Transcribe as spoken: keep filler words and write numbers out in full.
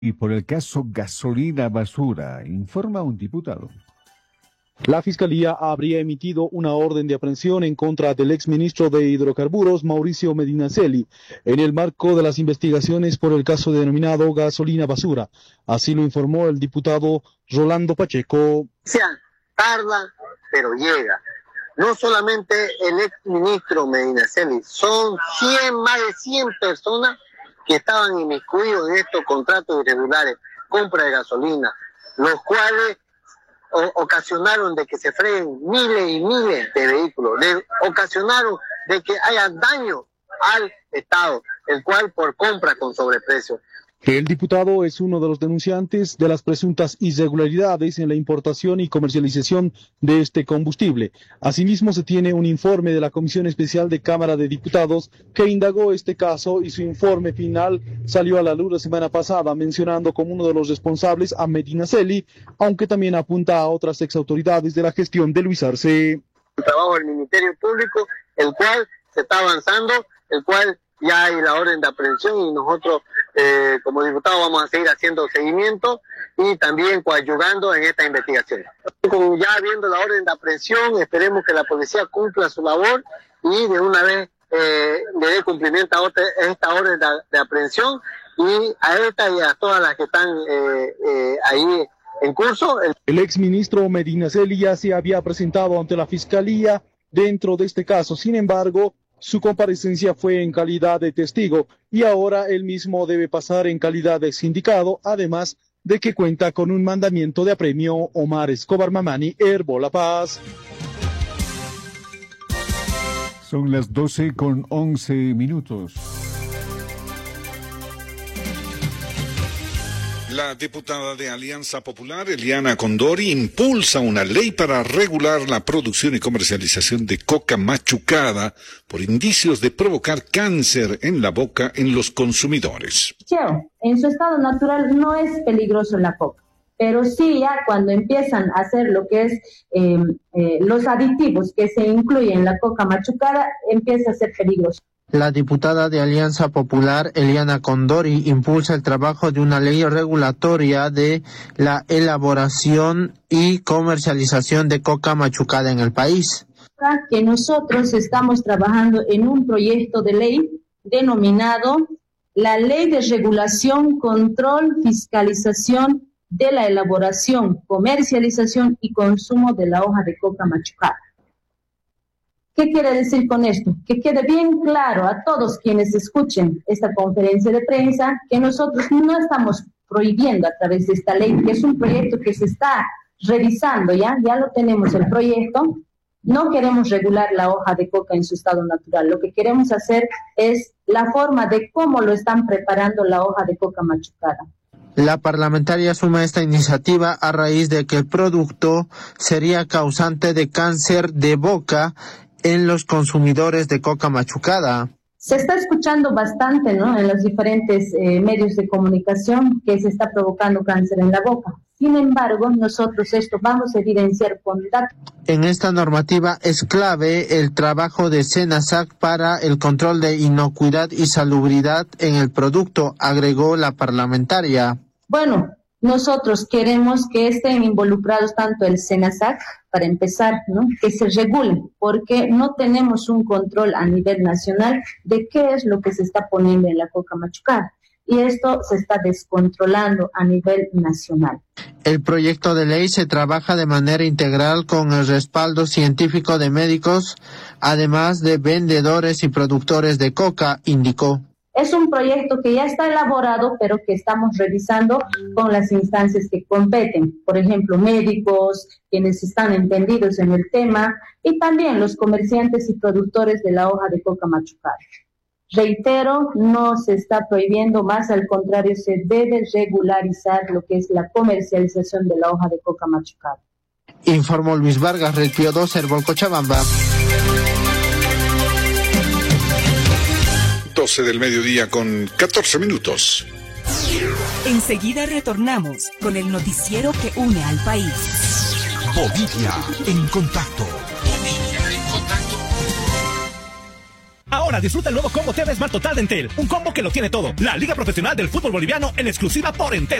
Y por el caso gasolina basura, informa un diputado. La Fiscalía habría emitido una orden de aprehensión en contra del exministro de Hidrocarburos, Mauricio Medinaceli, en el marco de las investigaciones por el caso denominado gasolina basura. Así lo informó el diputado Rolando Pacheco. Tarda, pero llega. No solamente el exministro Medinaceli, son cien, más de cien personas que estaban inmiscuidos en estos contratos irregulares, compra de gasolina, los cuales o, ocasionaron de que se frenen miles y miles de vehículos, de, ocasionaron de que haya daño al Estado, el cual por compra con sobreprecio. El diputado es uno de los denunciantes de las presuntas irregularidades en la importación y comercialización de este combustible. Asimismo, se tiene un informe de la Comisión Especial de Cámara de Diputados que indagó este caso y su informe final salió a la luz la semana pasada, mencionando como uno de los responsables a Medinaceli, aunque también apunta a otras exautoridades de la gestión de Luis Arce. El trabajo del Ministerio Público, el cual se está avanzando, el cual ya hay la orden de aprehensión y nosotros eh, como diputados vamos a seguir haciendo seguimiento y también coadyuvando en esta investigación. Como ya viendo la orden de aprehensión, esperemos que la policía cumpla su labor y de una vez eh, le dé cumplimiento a, otra, a esta orden de, de aprehensión y a esta y a todas las que están eh, eh, ahí en curso. El, el exministro Medinaceli ya se había presentado ante la Fiscalía dentro de este caso. Sin embargo, su comparecencia fue en calidad de testigo y ahora él mismo debe pasar en calidad de sindicado, además de que cuenta con un mandamiento de apremio. Omar Escobar Mamani, Herbo La Paz. Son las doce con once minutos. La diputada de Alianza Popular, Eliana Condori, impulsa una ley para regular la producción y comercialización de coca machucada por indicios de provocar cáncer en la boca en los consumidores. En su estado natural no es peligroso la coca, pero sí ya cuando empiezan a hacer lo que es eh, eh, los aditivos que se incluyen en la coca machucada, empieza a ser peligroso. La diputada de Alianza Popular, Eliana Condori, impulsa el trabajo de una ley regulatoria de la elaboración y comercialización de coca machucada en el país. Que nosotros estamos trabajando en un proyecto de ley denominado la Ley de Regulación, Control, Fiscalización de la Elaboración, Comercialización y Consumo de la hoja de coca machucada. ¿Qué quiere decir con esto? Que quede bien claro a todos quienes escuchen esta conferencia de prensa que nosotros no estamos prohibiendo a través de esta ley, que es un proyecto que se está revisando, ya, ya lo tenemos el proyecto. No queremos regular la hoja de coca en su estado natural. Lo que queremos hacer es la forma de cómo lo están preparando la hoja de coca machucada. La parlamentaria asume esta iniciativa a raíz de que el producto sería causante de cáncer de boca en los consumidores de coca machucada. Se está escuchando bastante, ¿no?, en los diferentes eh, medios de comunicación que se está provocando cáncer en la boca. Sin embargo, nosotros esto vamos a evidenciar con datos. En esta normativa es clave el trabajo de SENASAC para el control de inocuidad y salubridad en el producto, agregó la parlamentaria. Bueno, nosotros queremos que estén involucrados tanto el SENASAC, para empezar, ¿no?, que se regulen, porque no tenemos un control a nivel nacional de qué es lo que se está poniendo en la coca machucada. Y esto se está descontrolando a nivel nacional. El proyecto de ley se trabaja de manera integral con el respaldo científico de médicos, además de vendedores y productores de coca, indicó. Es un proyecto que ya está elaborado, pero que estamos revisando con las instancias que competen. Por ejemplo, médicos, quienes están entendidos en el tema, y también los comerciantes y productores de la hoja de coca machucada. Reitero, no se está prohibiendo, más al contrario, se debe regularizar lo que es la comercialización de la hoja de coca machucada. Informó Luis Vargas, Red Pío dos, Herbol, Cochabamba. doce del mediodía con catorce minutos. Enseguida retornamos con el noticiero que une al país. Bolivia en contacto. Bolivia en contacto. Ahora Ahora disfruta el nuevo combo T V Smart Total de Entel, un combo que lo tiene todo. La Liga Profesional del Fútbol Boliviano en exclusiva por Entel.